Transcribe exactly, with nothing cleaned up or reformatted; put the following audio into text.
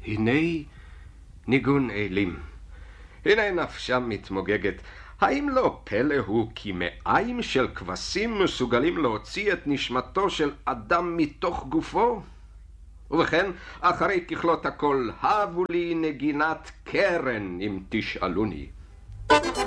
הנה ניגון אלים, הנה נפשם מתמוגגת. האם לא פלא הוא כי מעיים של כבשים מסוגלים להוציא את נשמתו של אדם מתוך גופו? ובכן, אחרי ככלות הכל, הבו לי נגינת קרן אם תשאלוני.